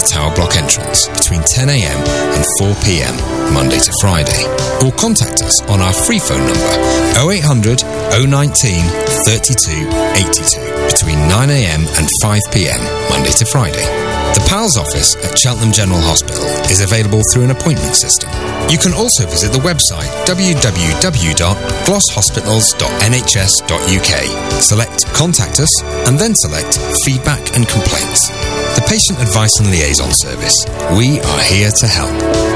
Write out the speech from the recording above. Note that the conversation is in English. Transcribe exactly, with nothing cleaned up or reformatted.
the tower block entrance between ten a m and four p m Monday to Friday, or contact us on our free phone number oh eight hundred, oh nineteen, thirty-two eighty-two between nine a m and five p m Monday to Friday. The P A L S office at Cheltenham General Hospital is available through an appointment system. You can also visit the website w w w dot gloss hospitals dot n h s dot u k. Select Contact Us and then select Feedback and Complaints. The Patient Advice and Liaison Service. We are here to help.